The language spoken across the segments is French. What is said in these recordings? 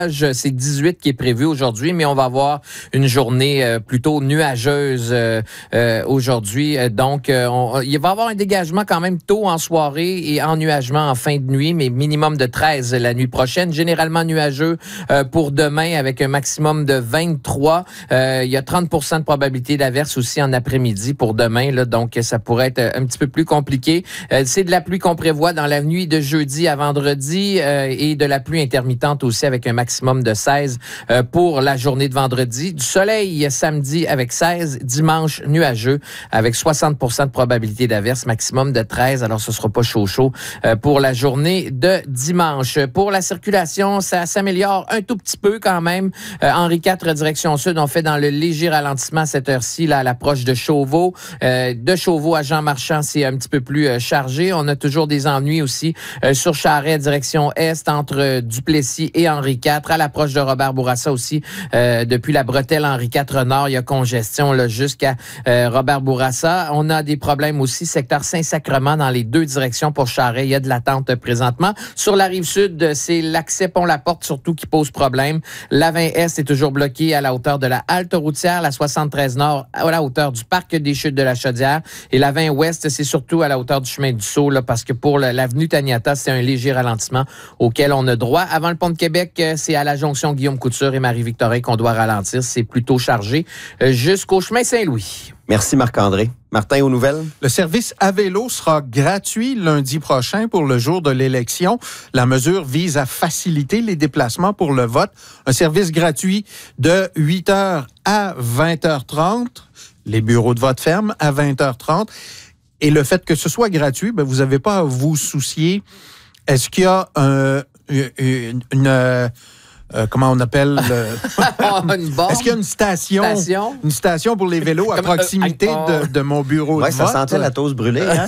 C'est 18 qui est prévu aujourd'hui, mais on va avoir une journée plutôt nuageuse aujourd'hui. Donc, il va y avoir un dégagement quand même tôt en soirée et ennuagement en fin de nuit, mais minimum de 13 la nuit prochaine. Généralement nuageux pour demain avec un maximum de 23. Il y a 30% de probabilité d'averse aussi en après-midi pour demain, là, donc ça pourrait être un petit peu plus compliqué. C'est de la pluie qu'on prévoit dans la nuit de jeudi à vendredi et de la pluie intermittente aussi avec un maximum de 16 pour la journée de vendredi. Du soleil samedi avec 16, dimanche nuageux avec 60% de probabilité d'averse, maximum de 13. Alors, ce sera pas chaud pour la journée de dimanche. Pour la circulation, ça s'améliore un tout petit peu quand même. Henri IV, direction sud, on fait dans le léger ralentissement à cette heure-ci, là, à l'approche de Chauveau. De Chauveau à Jean-Marchand, c'est un petit peu plus chargé. On a toujours des ennuis aussi sur Charest, direction est, entre Duplessis et Henri IV. À l'approche de Robert Bourassa aussi, depuis la bretelle Henri IV Nord, il y a congestion là, jusqu'à Robert Bourassa. On a des problèmes aussi, secteur Saint-Sacrement dans les deux directions pour Charest. Il y a de l'attente présentement. Sur la rive sud, c'est l'accès Pont-la-Porte surtout qui pose problème. La 20 Est est toujours bloquée à la hauteur de la halte routière, la 73 Nord à la hauteur du parc des Chutes de la Chaudière et la 20 Ouest, c'est surtout à la hauteur du chemin du Sceau là, parce que pour l'avenue Taniata, c'est un léger ralentissement auquel on a droit. Avant le pont de Québec, c'est à la jonction Guillaume Couture et Marie-Victorin qu'on doit ralentir. C'est plutôt chargé jusqu'au chemin Saint-Louis. Merci Marc-André. Martin, aux nouvelles? Le service à vélo sera gratuit lundi prochain pour le jour de l'élection. La mesure vise à faciliter les déplacements pour le vote. Un service gratuit de 8h à 20h30. Les bureaux de vote ferment à 20h30. Et le fait que ce soit gratuit, vous n'avez pas à vous soucier. Est-ce qu'il y a comment on appelle Est-ce qu'il y a une station? Une station pour les vélos à proximité de mon bureau de vote? Ça sentait la toast brûlée, hein?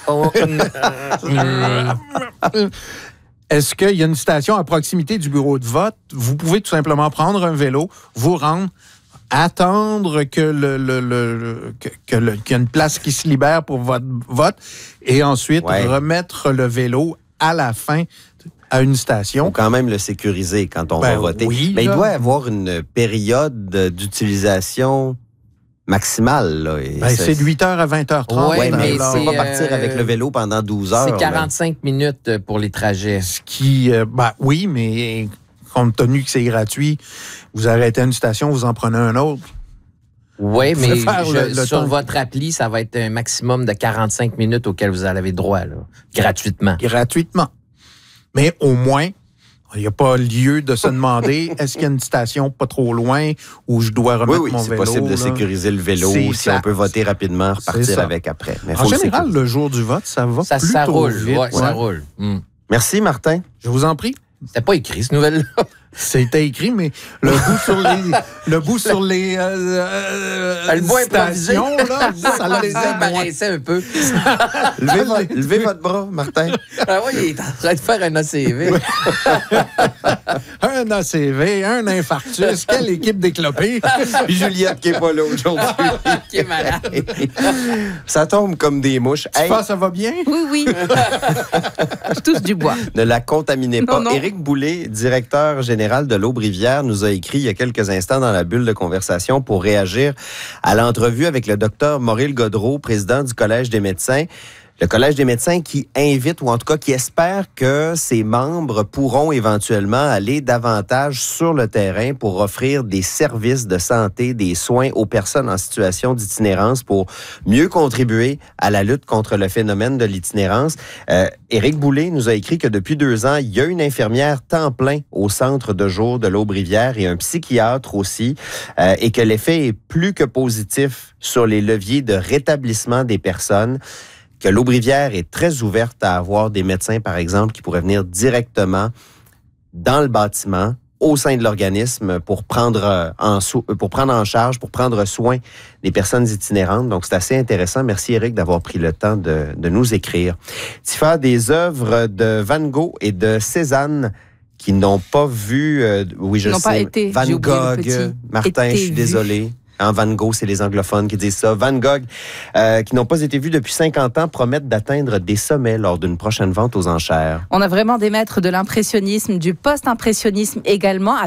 Est-ce qu'il y a une station à proximité du bureau de vote? Vous pouvez tout simplement prendre un vélo, vous rendre, attendre qu'il y ait une place qui se libère pour votre vote et ensuite remettre le vélo à la fin à une station. Il faut quand même le sécuriser quand on va voter. Oui, mais il doit y avoir une période d'utilisation maximale. Là, c'est de 8h à 20h30. Oui, mais on ne peut pas partir avec le vélo pendant 12 heures. C'est 45 minutes pour les trajets. Ce qui, oui, mais compte tenu que c'est gratuit, vous arrêtez à une station, vous en prenez un autre. Oui, mais sur votre appli, ça va être un maximum de 45 minutes auquel vous avez droit, là, gratuitement. Gratuitement. Mais au moins, il n'y a pas lieu de se demander est-ce qu'il y a une station pas trop loin où je dois remettre mon vélo. Oui, c'est possible de sécuriser le vélo si on peut voter rapidement, repartir avec après. Mais en général, le jour du vote, ça va plutôt ça roule, vite. Ça roule. Merci, Martin. Je vous en prie. C'était pas écrit, cette nouvelle-là. C'était écrit, mais le bout sur les stations, là, ça paraissait un peu. Levez votre bras, Martin. Ah oui, il est en train de faire un ACV. Un ACV, un infarctus, quelle équipe déclopée. Juliette qui n'est pas là aujourd'hui. Qui est malade. Ça tombe comme des mouches. Ça va bien? Oui. Je touche du bois. Ne la contaminez pas. Non. Éric Boulay, directeur général de l'Aube-Rivière, nous a écrit il y a quelques instants dans la bulle de conversation pour réagir à l'entrevue avec le docteur Maurice Godreau, président du Collège des médecins. Le Collège des médecins qui invite, ou en tout cas qui espère que ses membres pourront éventuellement aller davantage sur le terrain pour offrir des services de santé, des soins aux personnes en situation d'itinérance pour mieux contribuer à la lutte contre le phénomène de l'itinérance. Éric Boulay nous a écrit que depuis 2 ans, il y a une infirmière temps plein au centre de jour de l'Aube-Rivière et un psychiatre aussi, et que l'effet est plus que positif sur les leviers de rétablissement des personnes. Que l'Aube-Rivière est très ouverte à avoir des médecins, par exemple, qui pourraient venir directement dans le bâtiment, au sein de l'organisme, pour prendre en charge, pour prendre soin des personnes itinérantes. Donc, c'est assez intéressant. Merci, Éric, d'avoir pris le temps de nous écrire. Tifa, des œuvres de Van Gogh et de Cézanne qui n'ont pas vu... Van Gogh. Martin, je suis désolé. Van Gogh, c'est les anglophones qui disent ça. Van Gogh, qui n'ont pas été vus depuis 50 ans, promettent d'atteindre des sommets lors d'une prochaine vente aux enchères. On a vraiment des maîtres de l'impressionnisme, du post-impressionnisme également.